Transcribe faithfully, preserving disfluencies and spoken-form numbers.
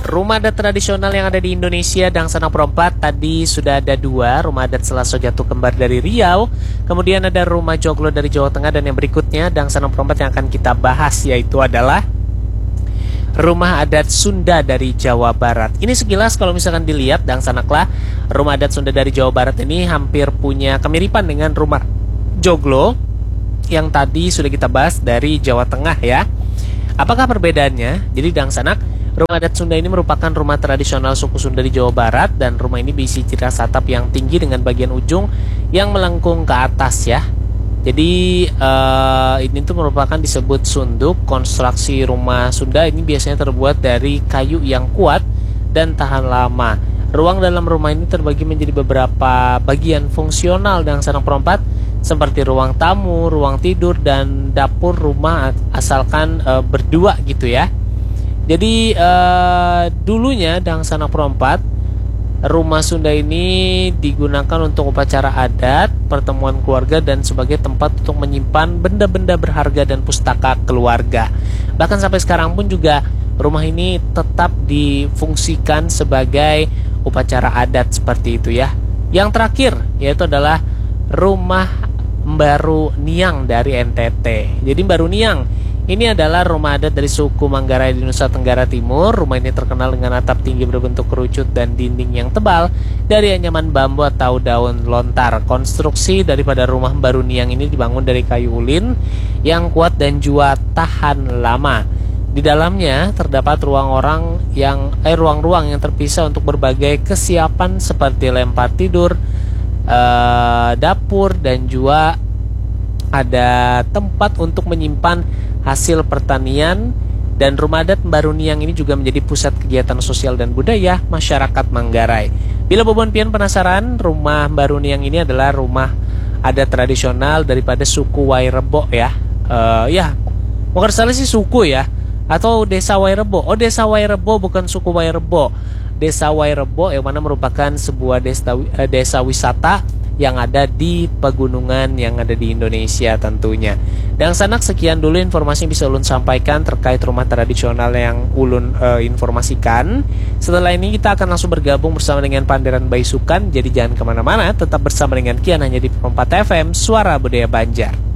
Rumah adat tradisional yang ada di Indonesia Dangsana Perompat tadi sudah ada dua, rumah adat Selaso Jatuh Kembar dari Riau, kemudian ada rumah Joglo dari Jawa Tengah, dan yang berikutnya Dangsana Perompat yang akan kita bahas yaitu adalah rumah adat Sunda dari Jawa Barat. Ini sekilas kalau misalkan dilihat Dangsanaklah, rumah adat Sunda dari Jawa Barat ini hampir punya kemiripan dengan rumah Joglo yang tadi sudah kita bahas dari Jawa Tengah ya. Apakah perbedaannya? Jadi Dangsanak, rumah adat Sunda ini merupakan rumah tradisional suku Sunda di Jawa Barat, dan rumah ini berisi ciri khas atap yang tinggi dengan bagian ujung yang melengkung ke atas ya. Jadi uh, ini tuh merupakan disebut sunduk. Konstruksi rumah Sunda ini biasanya terbuat dari kayu yang kuat dan tahan lama. Ruang dalam rumah ini terbagi menjadi beberapa bagian fungsional Dangsana Perompat, seperti ruang tamu, ruang tidur, dan dapur rumah asalkan uh, berdua gitu ya. Jadi uh, dulunya Dangsana Perompat, rumah Sunda ini digunakan untuk upacara adat, pertemuan keluarga, dan sebagai tempat untuk menyimpan benda-benda berharga dan pustaka keluarga. Bahkan sampai sekarang pun juga rumah ini tetap difungsikan sebagai upacara adat seperti itu ya. Yang terakhir yaitu adalah rumah Mbaru Niang dari N T T. Jadi Mbaru Niang ini adalah rumah adat dari suku Manggarai di Nusa Tenggara Timur. Rumah ini terkenal dengan atap tinggi berbentuk kerucut dan dinding yang tebal dari anyaman bambu atau daun lontar. Konstruksi daripada rumah Mbaru Niang ini dibangun dari kayu ulin yang kuat dan juga tahan lama. Di dalamnya terdapat ruang orang yang eh ruang-ruang yang terpisah untuk berbagai kesiapan seperti lempar tidur, eh, dapur, dan juga ada tempat untuk menyimpan hasil pertanian. Dan rumah adat Mbaru Niang ini juga menjadi pusat kegiatan sosial dan budaya masyarakat Manggarai. Bila Bobon Pian penasaran, rumah Mbaru Niang ini adalah rumah adat tradisional daripada suku Wairebo ya. Uh, ya, bukan salah sih suku ya, atau desa Wairebo. Oh, desa Wairebo, bukan suku Wairebo. Desa Wairebo yang mana merupakan sebuah desa, uh, desa wisata yang ada di pegunungan yang ada di Indonesia tentunya. Dan sanak, sekian dulu informasi yang bisa Ulun sampaikan terkait rumah tradisional yang Ulun uh, informasikan. Setelah ini kita akan langsung bergabung bersama dengan Panderan Baisukan. Jadi jangan kemana-mana, tetap bersama dengan Kian hanya di Perompat F M, Suara Budaya Banjar.